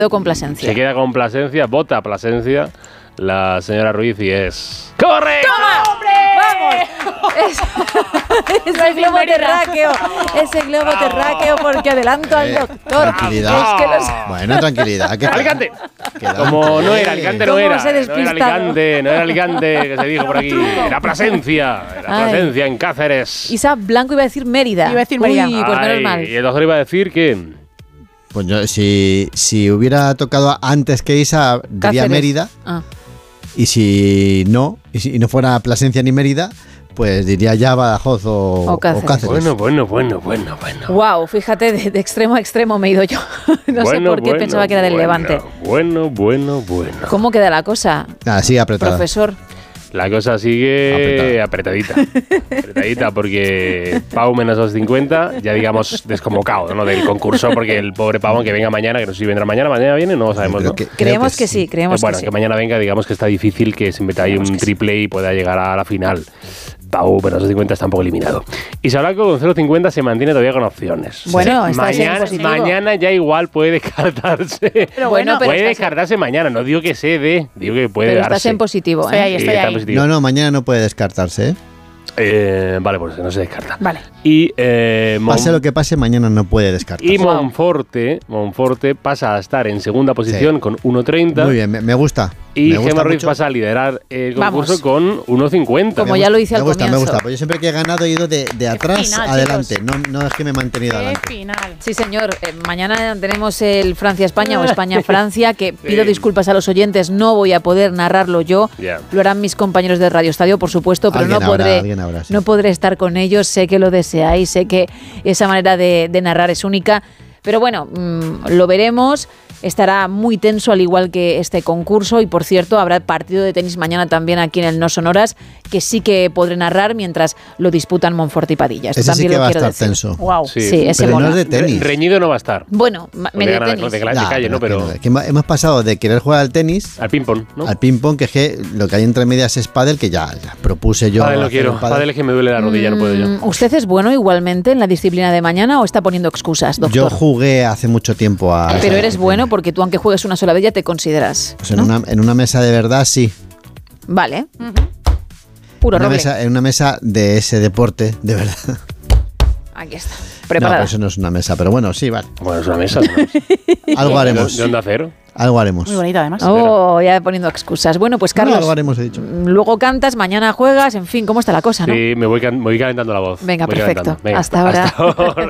con Plasencia. Se queda con Plasencia, vota Plasencia la señora Ruiz y es... ¡Correcto! ¡Toma! ¡Hombre! ¡Vamos! Ese globo terráqueo. Ese globo terráqueo porque adelanto al doctor. Tranquilidad. Es que los... Bueno, tranquilidad. ¡Alicante! Como no era, Alicante no ¿Cómo era. se ha despistado? No era Alicante que se dijo por aquí. Era Plasencia. Era Plasencia en Cáceres. Isa Blanco iba a decir Mérida. Iba a decir Mérida. Uy, pues menos mal. Y el doctor iba a decir que... Pues yo, si hubiera tocado antes que Isa, diría Cáceres. Mérida. Ah. Y si no fuera Plasencia ni Mérida, pues diría ya Badajoz o Cáceres. Bueno. Wow, fíjate, de extremo a extremo me he ido yo. No sé por qué pensaba que era del Levante. Bueno. ¿Cómo queda la cosa, Así apretada. profesor? La cosa sigue apretadita. Apretadita porque Pau menos 250, ya digamos desconvocado, ¿no? Del concurso, porque el pobre Pau, aunque venga mañana, que no sé si vendrá mañana viene, no lo sabemos, ¿no? Creemos que sí, creemos Bueno, que sí. que mañana venga, digamos que está difícil que se meta ahí un triple y pueda llegar a la final. Pau menos 250 está un poco eliminado. Y Blanco con 0,50 se mantiene todavía con opciones. Bueno, está siendo positivo. Mañana ya igual puede descartarse. Pero bueno, puede descartarse mañana, no digo que se dé, digo que puede pero darse. estás en positivo, Estoy ahí, Sí, estoy está ahí. positivo. No, mañana no puede descartarse, ¿eh? Vale, pues no se descarta. Vale. Y Pase lo que pase, mañana no puede descartarse. y Monforte pasa a estar en segunda posición con 1,30. Muy bien, me gusta. Y me gusta Gemma Ruiz mucho. pasa a liderar el concurso Vamos. con 1,50. Como ya lo hice al Me gusta, comienzo. pues yo siempre que he ganado he ido de atrás final, adelante. No es que me he mantenido Qué adelante. final. Sí, señor. Mañana tenemos el Francia-España o España-Francia, que pido disculpas a los oyentes, no voy a poder narrarlo yo. Ya. Lo harán mis compañeros de Radio Estadio, por supuesto, pero Alguien habrá, sí. no podré estar con ellos. Sé que lo deseáis, sé que esa manera de narrar es única. Pero bueno, lo veremos. Estará muy tenso, al igual que este concurso. Y por cierto, habrá partido de tenis mañana también aquí en el No Sonoras, que sí que podré narrar mientras lo disputan Monforte y Padilla. Esto Ese sí también que lo va a quiero estar decir. tenso. Wow. Sí. Sí, ese Pero mola. no es de tenis. Reñido no va a estar. Bueno, medio tenis. De calle, ¿no? Pero que hemos pasado de querer jugar al tenis al ping-pong, ¿no? al ping-pong, que es que lo que hay entre medias es pádel, que ya propuse yo. Pádel no hacer quiero. un pádel. Pádel es que me duele la rodilla, no puedo yo. ¿Usted es bueno igualmente en la disciplina de mañana o está poniendo excusas, doctor? Yo jugué hace mucho tiempo a... Pero eres bueno porque tú, aunque juegues una sola vez, ya te consideras. Pues ¿no? en una mesa de verdad, sí. Vale. Puro roble. En una mesa de ese deporte, de verdad. Aquí está. No, Preparada. pero eso no es una mesa, pero bueno, sí, vale. Bueno, es una mesa. Algo haremos. ¿De Onda Cero? Algo haremos. Muy bonita, además. Oh, ya poniendo excusas. Bueno, pues Carlos, Algo haremos, he dicho. luego cantas, mañana juegas, en fin, ¿cómo está la cosa, no? Sí, me voy calentando la voz. Venga, Voy perfecto. calentando. Venga, Hasta ahora. Hasta ahora.